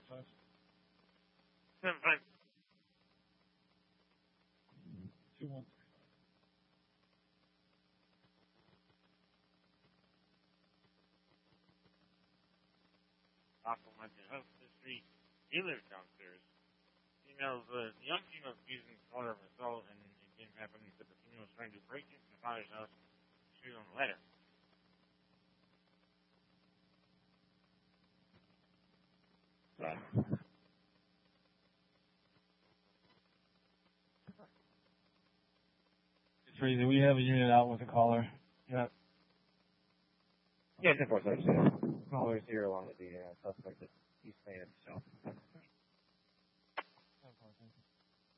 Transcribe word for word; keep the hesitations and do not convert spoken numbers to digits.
Seven five. Two one. Also, mention host history. He lives downstairs. Females, uh, the young female accused in slaughter of assault, and it didn't happen because the female was trying to break into the father's house. She was on the ladder. It's crazy. We have a unit out with a caller. Yeah. Yeah, ten four seven. Callers here along with the uh, suspect that he's saying himself.